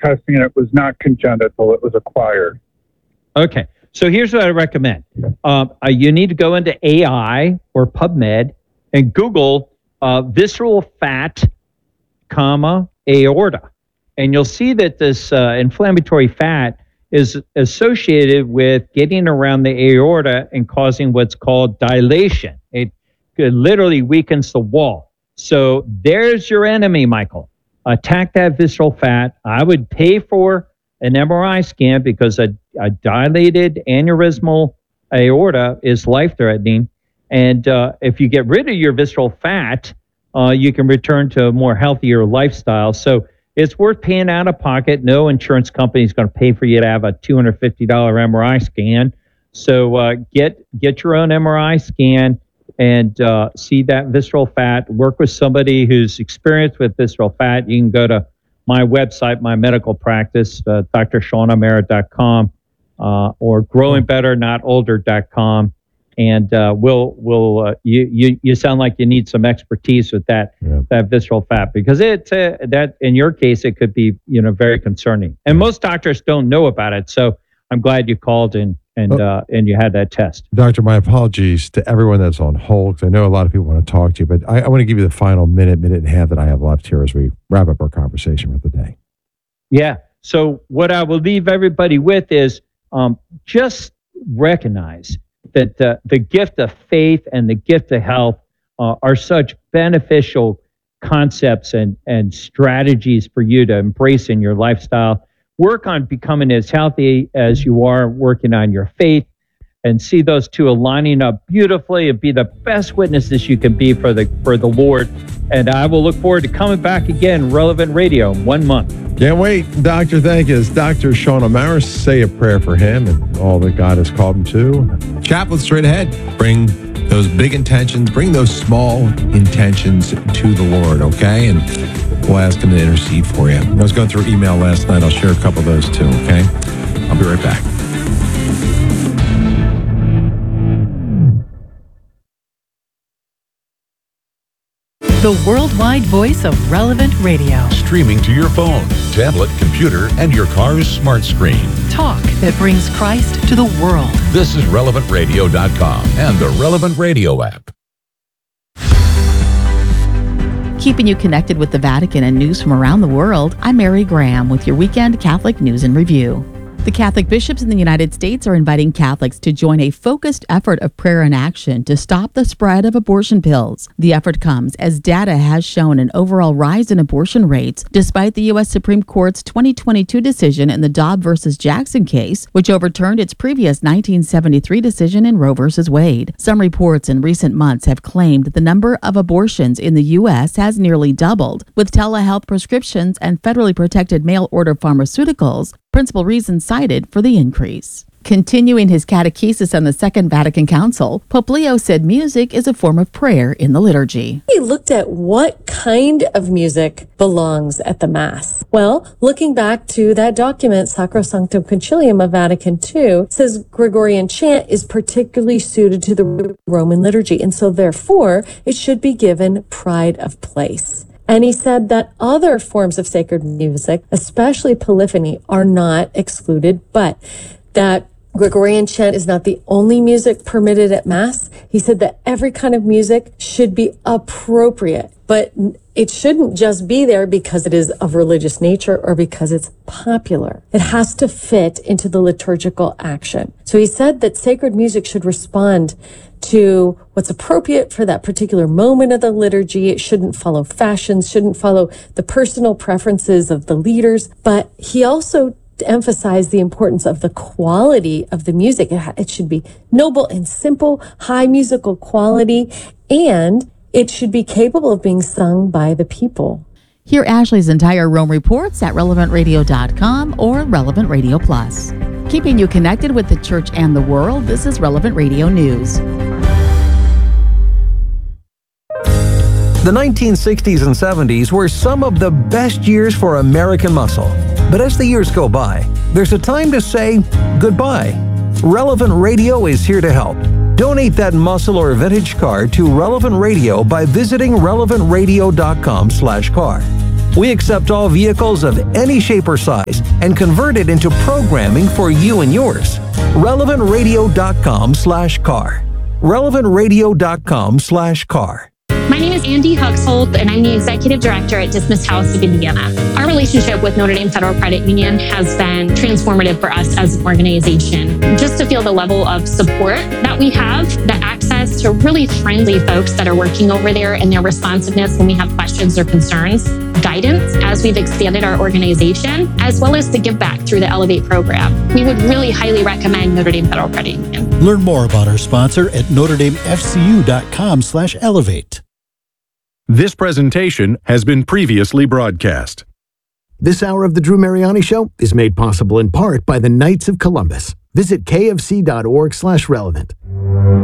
testing, and it was not congenital, it was acquired. Okay, so here's what I recommend. You need to go into AI or PubMed and Google visceral fat, aorta. And you'll see that this inflammatory fat is associated with getting around the aorta and causing what's called dilation. It literally weakens the wall. So there's your enemy, Michael. Attack that visceral fat. I would pay for an MRI scan because a dilated aneurysmal aorta is life-threatening. And if you get rid of your visceral fat, you can return to a more healthier lifestyle. So it's worth paying out of pocket. No insurance company is going to pay for you to have a $250 MRI scan. So get your own MRI scan and see that visceral fat. Work with somebody who's experienced with visceral fat. You can go to my website, my medical practice, drshawnamara.com, or growingbetternotolder.com. And you sound like you need some expertise with that visceral fat, because that in your case it could be very concerning, and most doctors don't know about it. So I'm glad you called and you had that test. Doctor, my apologies to everyone that's on hold, 'cause I know a lot of people want to talk to you, but I want to give you the final minute and a half that I have left here as we wrap up our conversation for the day. Yeah. So what I will leave everybody with is just recognize that the gift of faith and the gift of health are such beneficial concepts and strategies for you to embrace in your lifestyle. Work on becoming as healthy as you are, working on your faith, and see those two aligning up beautifully, and be the best witnesses you can be for the Lord. And I will look forward to coming back again, Relevant Radio, in 1 month. Can't wait. Doctor, thank you. As Dr. Sean O'Mara, say a prayer for him and all that God has called him to. Chaplain, straight ahead. Bring those big intentions, bring those small intentions to the Lord, okay? And we'll ask him to intercede for you. I was going through email last night. I'll share a couple of those too, okay? I'll be right back. The worldwide voice of Relevant Radio. Streaming to your phone, tablet, computer, and your car's smart screen. Talk that brings Christ to the world. This is RelevantRadio.com and the Relevant Radio app. Keeping you connected with the Vatican and news from around the world, I'm Mary Graham with your weekend Catholic News and Review. The Catholic bishops in the United States are inviting Catholics to join a focused effort of prayer and action to stop the spread of abortion pills. The effort comes as data has shown an overall rise in abortion rates, despite the U.S. Supreme Court's 2022 decision in the Dobbs versus Jackson case, which overturned its previous 1973 decision in Roe versus Wade. Some reports in recent months have claimed the number of abortions in the U.S. has nearly doubled, with telehealth prescriptions and federally protected mail-order pharmaceuticals principal reasons cited for the increase. Continuing his catechesis on the Second Vatican Council, Pope Leo said music is a form of prayer in the liturgy. He looked at what kind of music belongs at the Mass. Well, looking back to that document, Sacrosanctum Concilium of Vatican II, says Gregorian chant is particularly suited to the Roman liturgy, and so therefore it should be given pride of place. And he said that other forms of sacred music, especially polyphony, are not excluded, but that Gregorian chant is not the only music permitted at Mass. He said that every kind of music should be appropriate, but it shouldn't just be there because it is of religious nature or because it's popular. It has to fit into the liturgical action. So he said that sacred music should respond to what's appropriate for that particular moment of the liturgy. It shouldn't follow fashions, shouldn't follow the personal preferences of the leaders. But he also emphasized the importance of the quality of the music. It should be noble and simple, high musical quality, and it should be capable of being sung by the people. Hear Ashley's entire Rome reports at relevantradio.com or Relevant Radio Plus. Keeping you connected with the church and the world, this is Relevant Radio News. The 1960s and 70s were some of the best years for American muscle. But as the years go by, there's a time to say goodbye. Relevant Radio is here to help. Donate that muscle or vintage car to Relevant Radio by visiting relevantradio.com/car. We accept all vehicles of any shape or size and convert it into programming for you and yours. RelevantRadio.com/car. RelevantRadio.com/car. My name is Andy Huxhold, and I'm the Executive Director at Dismiss House of Indiana. Our relationship with Notre Dame Federal Credit Union has been transformative for us as an organization. Just to feel the level of support that we have, the access to really friendly folks that are working over there and their responsiveness when we have questions or concerns, guidance as we've expanded our organization, as well as the give back through the Elevate program. We would really highly recommend Notre Dame Federal Credit Union. Learn more about our sponsor at NotreDameFCU.com/elevate. This presentation has been previously broadcast. This hour of the Drew Mariani Show is made possible in part by the Knights of Columbus. Visit kfc.org/relevant.